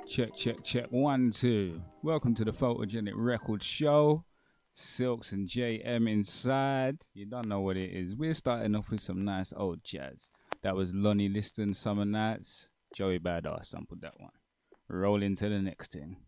Check, check, check. One, two. Welcome to the Photogenic Record Show. Silks and JM inside. You don't know what it is. We're starting off with some nice old jazz. That was Lonnie Liston, Summer Nights. Joey Badass sampled that one. Roll into the next thing.